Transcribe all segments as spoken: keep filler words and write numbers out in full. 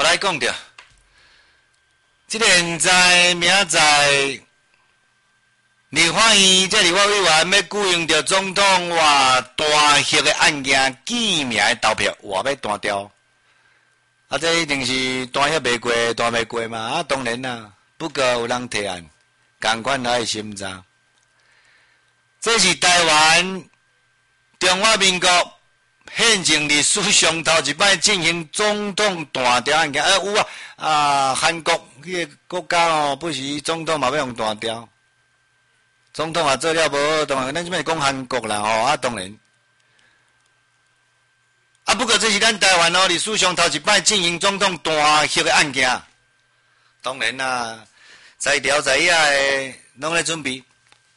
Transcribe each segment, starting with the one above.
我来讲着，即个现在明仔立法院这立法委员要举行着总统话大核的案件记名的投票，话要单调。啊，这一定是单核袂过，单袂过嘛。啊，当然啦，不过有人提案，共款来审查。这是台湾中华民国宪政历史上头一摆进行总统单调案件。啊，有啊，啊，韩国迄个国家哦，不是总统嘛要用单调。总统也做了无好，当然咱即摆讲韩国啦吼，啊，当然。啊，不过这是咱台湾哦历史上头一摆进行总统单核的案件，当然啦，在调在野的拢咧准备，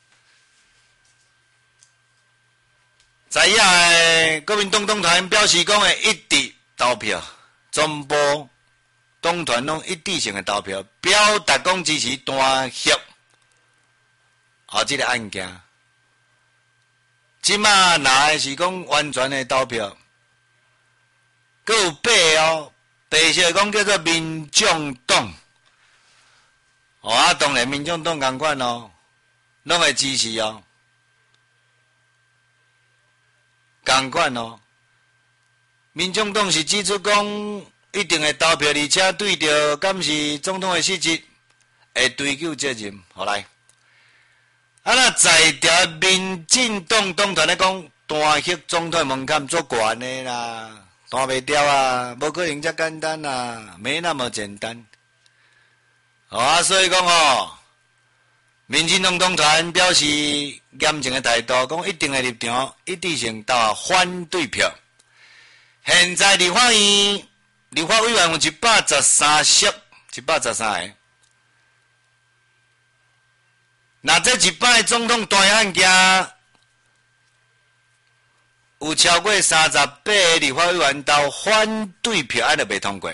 在野的国民党党团表示讲会一致投票，全部党团拢一致性的投票，表达讲支持单核，啊，这个案件，即马拿的是讲完全的投票。佫有八哦，白色讲叫做民众党，哦啊，当然民众党共款哦，拢会支持哦，共款哦。民众党是指出讲一定会投票，而且对着敢是总统的失职会追究责任，好来。啊，那在调民进党党团咧讲，单核总统门槛足悬的啦。单袂掉啊，无可能遮简单啊，没那么简单。好啊，所以讲哦，民进党党团表示严正的态度，讲一定的立场一致性到反对票。现在立法院立法委员有一百十三席，一百十三个。那这一摆总统大案件。有超过三十八个立法委员投反对票，安就袂通过。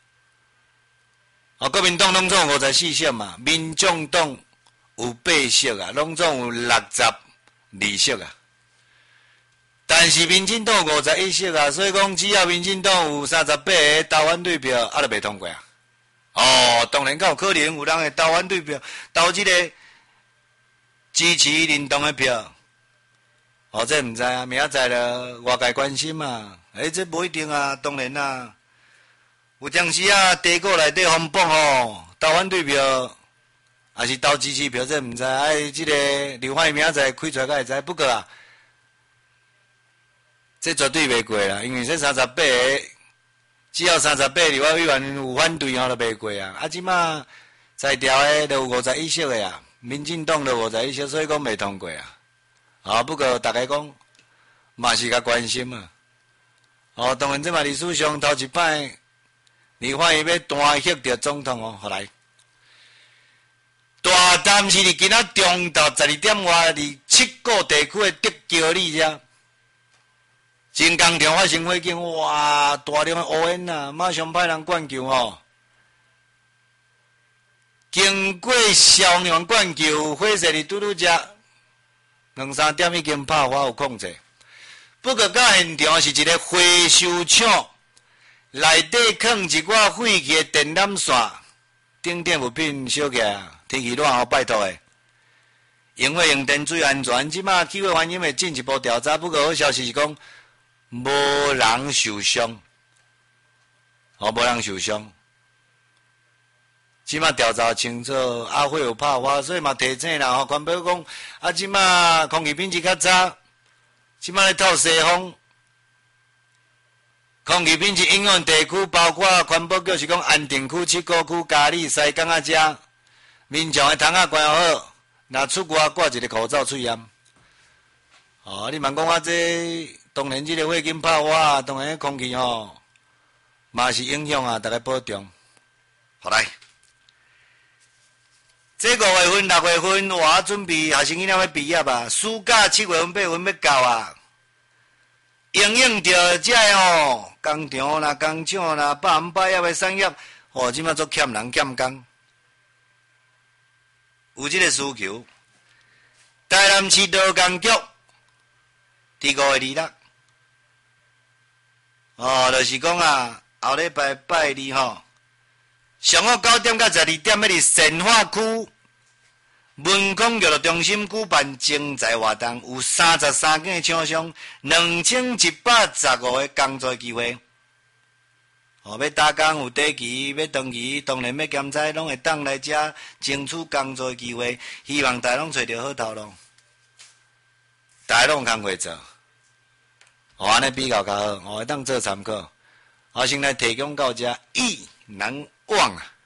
哦，国民党拢总有五十四席嘛，民众党有八席啊，拢总有六十二席啊。但是民进党五十一席啊，所以讲只要民进党有三十八个投反对票，啊就袂通过啊。哦，当然，敢有可能有人会投反对票，投这个支持林动的票。哦，这毋知啊，明仔载了外界关心嘛？诶，这无一定啊，当然啦、啊。有当时啊，地沟内底风暴吼，投反对票，还是投支持票，这毋知。哎，这个立法院明仔载开出来，才会知。不过啊，这绝对袂过啦，因为这三十八个，只要三十八个立法委员有反对吼，就袂过啊。啊，即马在调的都有五十一席的啊，民进党都五十一席，所以讲袂通过啊。啊，不过大家讲嘛是较关心啊。哦，当然这嘛历史上头一摆，立法院要单核着总统哦，好来。大淡是伫今仔中昼十二点外，伫七个地区的德桥里遮，新工厂发生火警，哇，大量的乌烟啊，马上派人灌救哦。经过消防灌救，火势伫拄拄遮。两三点已经拍火有控制，不过到现场是一个回收厂，内底放一寡废弃的电缆线，顶顶物品烧起来，天气热后拜托的，用火用电最安全。即马起火原因会进一步调查，不过好消息是讲无人受伤，哦，无人受伤。即马调查清楚，啊，会有拍火，所以嘛提醒啦。吼，环保讲，啊，即马空气品质较差，即马咧透西风，空气品质影响地区包括环保局是讲安定区、七股区、嘉义、西港啊遮，民众的窗仔关好，若出外挂一个口罩喙炎。哦，你莫讲我这当然即个火警拍火，当然空气吼嘛是影响啊，大家保重。好来。这五月份、六月份，我准备学生囡仔要毕业啊，暑假七月份、八月份要到啊。应用着这哦，工厂啦、工厂啦、百分百业的产业，哦，即马做欠人欠工，有这个需求。台南市劳工局伫五月二六，哦，就是讲啊，后礼拜拜二吼， 上午九点到十二点，迄伫善化区文康娱乐中心举办精彩活动，有三十三间厂商，两千一百十五个工作机会。哦，要打工有地期，要长期，当然要兼差，拢会当来遮争取工作机会。希望大家拢找到好头路，大家拢工课做，哦，安尼比较较好，哦，会当做参考。我先来提供到遮，意难忘啊！